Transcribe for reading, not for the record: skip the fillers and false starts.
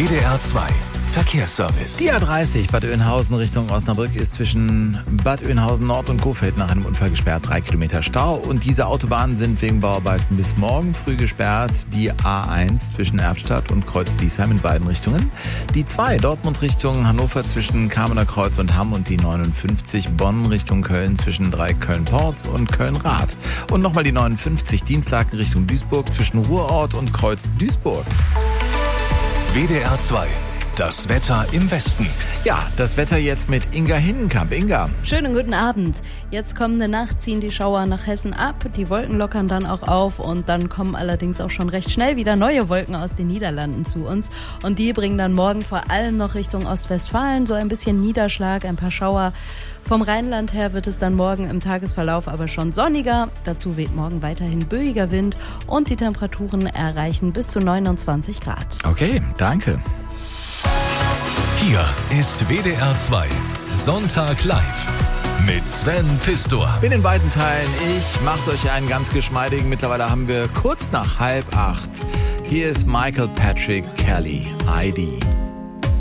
WDR 2 Verkehrsservice. Die A30 Bad Oeynhausen Richtung Osnabrück ist zwischen Bad Oeynhausen Nord und Gohfeld nach einem Unfall gesperrt. 3 Kilometer Stau. Und diese Autobahnen sind wegen Bauarbeiten bis morgen früh gesperrt. Die A1 zwischen Erftstadt und Kreuz-Biesheim in beiden Richtungen. Die 2 Dortmund Richtung Hannover zwischen Kamener Kreuz und Hamm. Und die 59 Bonn Richtung Köln zwischen 3 Köln-Porz und Köln-Rath. Und nochmal die 59 Dienstlaken Richtung Duisburg zwischen Ruhrort und Kreuz-Duisburg. WDR 2. Das Wetter im Westen. Ja, das Wetter jetzt mit Inga Hinnenkamp. Inga. Schönen guten Abend. Jetzt kommende Nacht ziehen die Schauer nach Hessen ab. Die Wolken lockern dann auch auf und dann kommen allerdings auch schon recht schnell wieder neue Wolken aus den Niederlanden zu uns. Und die bringen dann morgen vor allem noch Richtung Ostwestfalen so ein bisschen Niederschlag, ein paar Schauer. Vom Rheinland her wird es dann morgen im Tagesverlauf aber schon sonniger. Dazu weht morgen weiterhin böiger Wind und die Temperaturen erreichen bis zu 29 Grad. Okay, danke. Hier ist WDR 2 Sonntag live mit Sven Pistor. Bin in beiden Teilen. Ich macht euch einen ganz geschmeidigen. Mittlerweile haben wir kurz nach 7:30. Hier ist Michael Patrick Kelly, ID.